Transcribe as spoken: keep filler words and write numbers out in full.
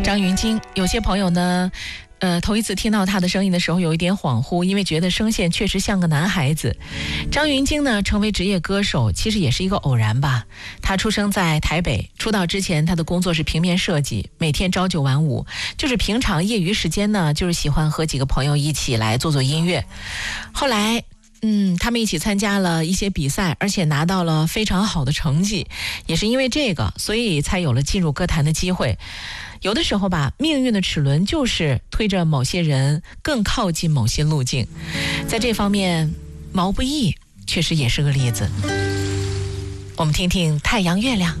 张芸京，有些朋友呢呃，头一次听到他的声音的时候有一点恍惚，因为觉得声线确实像个男孩子。张芸京呢成为职业歌手其实也是一个偶然吧。他出生在台北，出道之前他的工作是平面设计，每天朝九晚五，就是平常业余时间呢就是喜欢和几个朋友一起来做做音乐。后来嗯，他们一起参加了一些比赛，而且拿到了非常好的成绩，也是因为这个所以才有了进入歌坛的机会。有的时候吧，命运的齿轮就是推着某些人更靠近某些路径，在这方面毛不易确实也是个例子。我们听听太阳月亮。